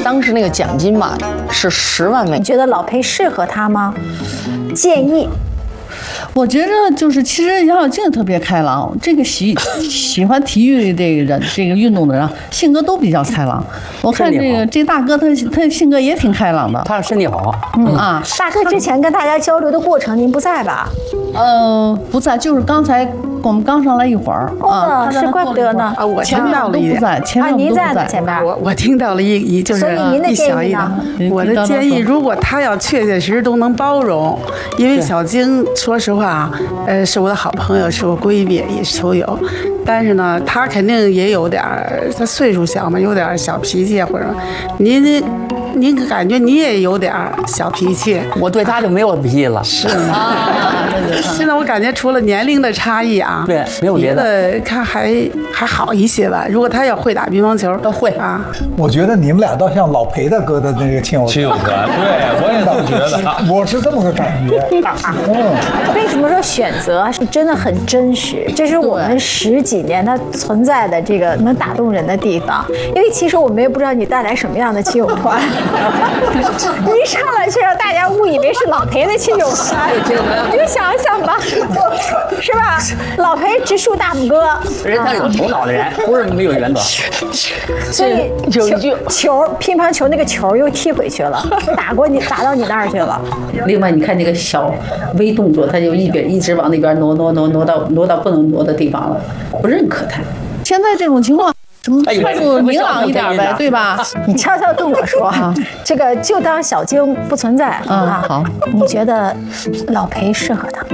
当时那个奖金吧是10万美你觉得老裴适合他吗？建议。 我觉得就是其实杨晓静特别开朗，这个喜欢体育的这个人，这个运动的人性格都比较开朗。我看这大哥他性格也挺开朗的， 他身体好。 大哥之前跟大家交流的过程您不在吧？ 不在，就是刚才我们刚上来一会儿是怪不得呢。 我听到了一点， 您在呢前面。 我听到了就是所以您的建议呢？ 我的建议，如果他要确确实实都能包容，因为小晶说实话，是我的好朋友，是我闺蜜，也是球友。但是呢，他肯定也有点他岁数小嘛，有点小脾气或者您感觉你也有点小脾气， 我对他就没有脾气了。 是吗？现在我感觉除了年龄的差异啊， 对，没有别的， 他还好一些吧。如果他要会打乒乓球， 都会啊。 我觉得你们俩倒像老裴大哥的那个亲友团， 对，我也这么觉得， 我是这么个感觉。 为什么说选择是真的很真实？这是我们10几年它存在的这个能打动人的地方。因为其实我们也不知道你带来什么样的亲友团。一上来就让大家误以为是老裴的亲友团，你就想想吧，是吧？老裴直竖大拇哥， 人他有头脑的人，不是没有原则。 所以乒乓球那个球又踢回去了，打到你那儿去了。 另外，你看那个小微动作，他就一直往那边挪到不能挪的地方了，不认可他。 现在这种情况。态度明朗一点呗，对吧？ 你悄悄跟我说哈，这个就当小晶不存在啊。 好， 你觉得老裴适合他？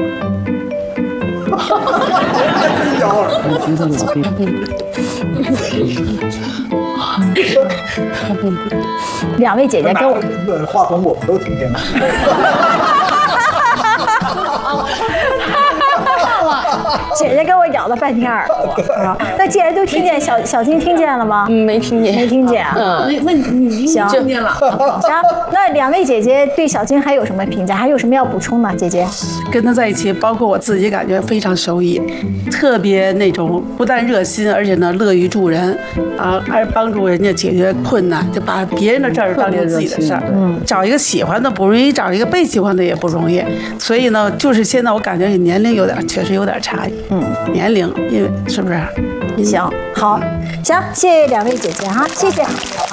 我觉得老裴。 两位姐姐跟我话筒我们都听见了。 姐姐跟我咬了半天耳朵。那既然都听见，小晶听见了吗？ 没听见， 没听见啊。 那你行， 听见了。 行，那两位姐姐对小晶还有什么评价？还有什么要补充吗？姐姐， 跟他在一起，包括我自己，感觉非常受益，特别那种不但热心，而且呢乐于助人啊，而帮助人家解决困难，就把别人的事儿当成自己的事儿。找一个喜欢的不容易，找一个被喜欢的也不容易。所以呢，就是现在我感觉年龄确实有点差异。年龄，因为是不是？ 行，好，行，谢谢两位姐姐哈，谢谢。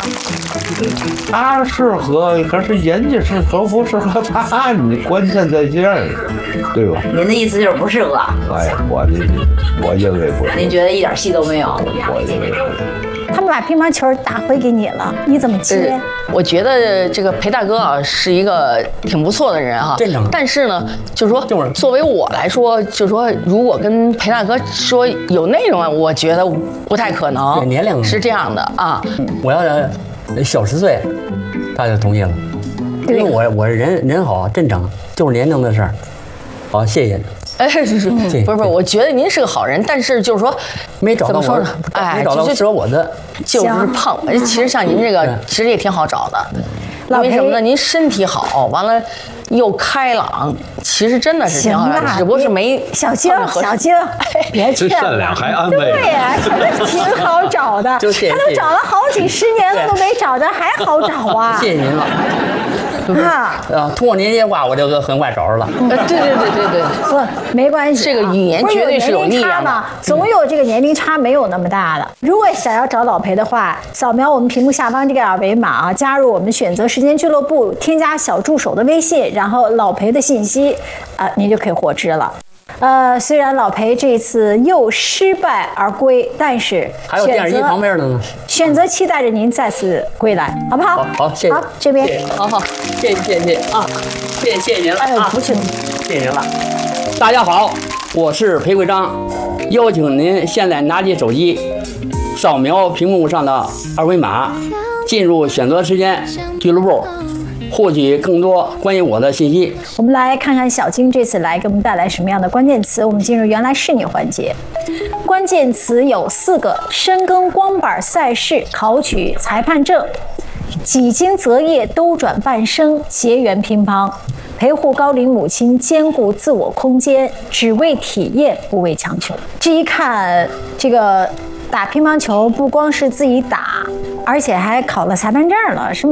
他适合，可是人家适合不适合他，你关键在这儿，对吧？ 您的意思就是不适合？ 哎，我认为不。 您觉得一点戏都没有？ 我认为不。 他们把乒乓球打回给你了，你怎么接？ 我觉得这个裴大哥啊是一个挺不错的人哈，但是呢，就是说，作为我来说，就是说，如果跟裴大哥说有内容啊，我觉得不太可能。 年龄是这样的啊， 我要小10岁，他就同意了，因为我人好正常，就是年龄的事儿。好，谢谢。 哎，不是，我觉得您是个好人，但是就是说， 没找到我， 哎， 没找到适合我的， 就是胖。其实像您这个，其实也挺好找的，因为什么呢？您身体好，完了又开朗，其其实真的是挺好的，只不过是没小晶，别这善良还安慰。 对呀，挺好找的，他都找了好几10年了都没找着，还好找啊！ 谢谢您了。通过您这话，我就很快找着了。 对， 不，没关系， 这个语言绝对是有力量的。 总有这个年龄差没有那么大的。如果想要找老裴的话，扫描我们屏幕下方这个二维码啊，加入我们选择时间俱乐部，添加小助手的微信，然后老裴的信息，您就可以获知了。虽然老裴这次又失败而归，但是还有电视机旁边的呢， 选择期待着您再次归来，好不好？ 好，谢谢。 好，这边， 好，谢谢啊，谢谢您了啊， 不是， 谢谢您了。大家好，我是裴贵章，邀请您现在拿起手机，扫描屏幕上的二维码，进入选择时间俱乐部。获取更多关于我的信息。 我们来看看小晶这次来给我们带来什么样的关键词。我们进入原来是你环节，关键词有4个：深耕光板赛事，考取裁判证；几经择业，兜转半生，结缘乒乓；陪护高龄母亲，兼顾自我空间，只为体验，不为强求。这一看，这个打乒乓球不光是自己打，而且还考了裁判证了，是吗？